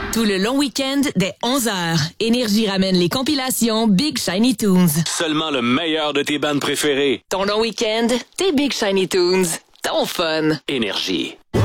Tout le long week-end, dès 11h, Énergie ramène les compilations Big Shiny Tunes. Seulement le meilleur de tes bandes préférées. Ton long week-end, tes Big Shiny Tunes. Ton fun. Énergie.